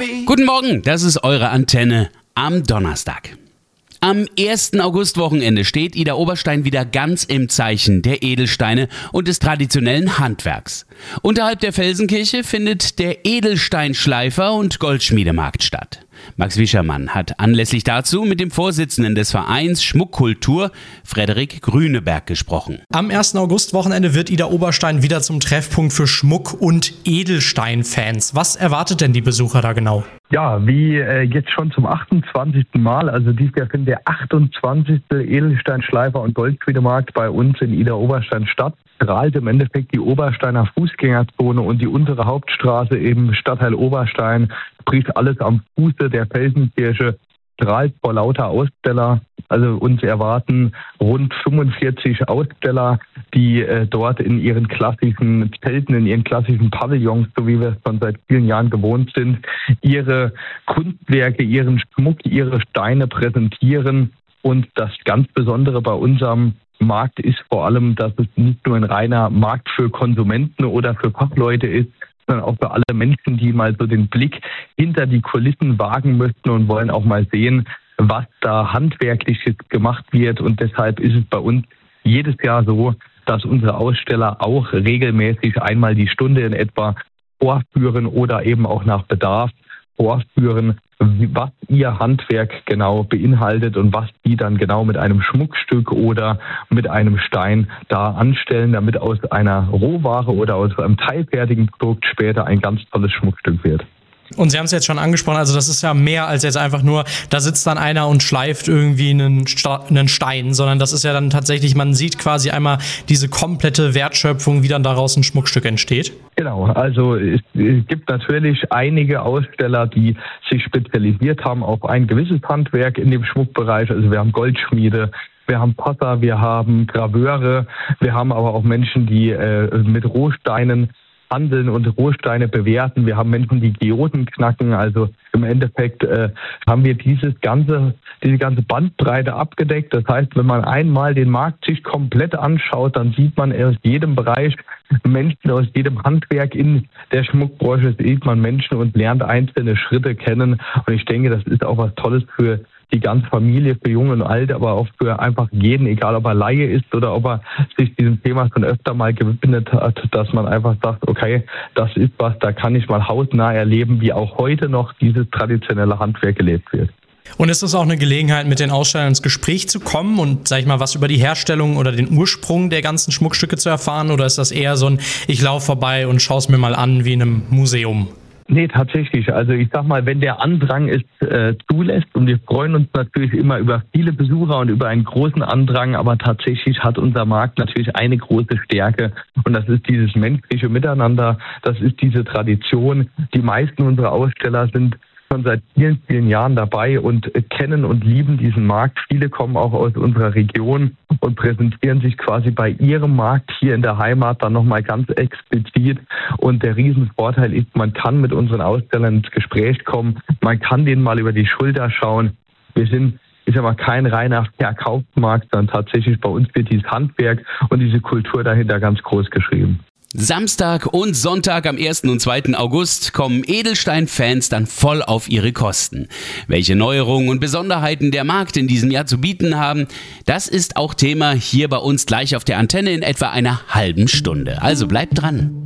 Guten Morgen, das ist eure Antenne am Donnerstag. Am 1. August-Wochenende steht Ida Oberstein wieder ganz im Zeichen der Edelsteine und des traditionellen Handwerks. Unterhalb der Felsenkirche findet der Edelsteinschleifer- und Goldschmiedemarkt statt. Max Wischermann hat anlässlich dazu mit dem Vorsitzenden des Vereins Schmuckkultur, Frederik Grüneberg, gesprochen. Am 1. August-Wochenende wird Ida Oberstein wieder zum Treffpunkt für Schmuck- und Edelstein-Fans. Was erwartet denn die Besucher da genau? Ja, wie jetzt schon zum 28. Mal, also dieses Jahr findet der 28. Edelsteinschleifer- und Goldschmiedemarkt bei uns in Ida Oberstein statt. Strahlt im Endeffekt die Obersteiner Fußgängerzone und die untere Hauptstraße im Stadtteil Oberstein, sprich alles am Fuße der Felsenkirche, strahlt vor lauter Aussteller. Also uns erwarten rund 45 Aussteller, die dort in ihren klassischen Zelten, in ihren klassischen Pavillons, so wie wir es schon seit vielen Jahren gewohnt sind, ihre Kunstwerke, ihren Schmuck, ihre Steine präsentieren. Und das ganz Besondere bei unserem Markt ist vor allem, dass es nicht nur ein reiner Markt für Konsumenten oder für Fachleute ist, sondern auch für alle Menschen, die mal so den Blick hinter die Kulissen wagen möchten und wollen auch mal sehen, was da handwerklich gemacht wird. Und deshalb ist es bei uns jedes Jahr so, dass unsere Aussteller auch regelmäßig einmal die Stunde in etwa vorführen oder eben auch nach Bedarf vorführen, was ihr Handwerk genau beinhaltet und was die dann genau mit einem Schmuckstück oder mit einem Stein da anstellen, damit aus einer Rohware oder aus einem teilfertigen Produkt später ein ganz tolles Schmuckstück wird. Und Sie haben es jetzt schon angesprochen, also das ist ja mehr als jetzt einfach nur, da sitzt dann einer und schleift irgendwie einen Stein, sondern das ist ja dann tatsächlich, man sieht quasi einmal diese komplette Wertschöpfung, wie dann daraus ein Schmuckstück entsteht. Genau, also es gibt natürlich einige Aussteller, die sich spezialisiert haben auf ein gewisses Handwerk in dem Schmuckbereich. Also wir haben Goldschmiede, wir haben Passer, wir haben Graveure, wir haben aber auch Menschen, die mit Rohsteinen handeln und Rohsteine bewerten. Wir haben Menschen, die Geoden knacken. Also im Endeffekt haben wir diese ganze Bandbreite abgedeckt. Das heißt, wenn man einmal den Markt sich komplett anschaut, dann sieht man aus jedem Bereich Menschen, aus jedem Handwerk in der Schmuckbranche sieht man Menschen und lernt einzelne Schritte kennen. Und ich denke, das ist auch was Tolles für die ganze Familie, für Jung und Alt, aber auch für einfach jeden, egal ob er Laie ist oder ob er sich diesem Thema schon öfter mal gewidmet hat, dass man einfach sagt, okay, das ist was, da kann ich mal hautnah erleben, wie auch heute noch dieses traditionelle Handwerk gelebt wird. Und ist es auch eine Gelegenheit, mit den Ausstellern ins Gespräch zu kommen und, sag ich mal, was über die Herstellung oder den Ursprung der ganzen Schmuckstücke zu erfahren? Oder ist das eher so ein, ich laufe vorbei und schaue es mir mal an wie in einem Museum? Nee, tatsächlich. Also ich sag mal, wenn der Andrang es zulässt, und wir freuen uns natürlich immer über viele Besucher und über einen großen Andrang, aber tatsächlich hat unser Markt natürlich eine große Stärke und das ist dieses menschliche Miteinander, das ist diese Tradition. Die meisten unserer Aussteller sind schon seit vielen, vielen Jahren dabei und kennen und lieben diesen Markt. Viele kommen auch aus unserer Region und präsentieren sich quasi bei ihrem Markt hier in der Heimat dann nochmal ganz explizit. Und der Riesenvorteil ist, man kann mit unseren Ausstellern ins Gespräch kommen, man kann denen mal über die Schulter schauen. Wir sind, ich sag mal, kein reiner Verkaufsmarkt, sondern tatsächlich bei uns wird dieses Handwerk und diese Kultur dahinter ganz groß geschrieben. Samstag und Sonntag am 1. und 2. August kommen Edelstein-Fans dann voll auf ihre Kosten. Welche Neuerungen und Besonderheiten der Markt in diesem Jahr zu bieten haben, das ist auch Thema hier bei uns gleich auf der Antenne in etwa einer halben Stunde. Also bleibt dran.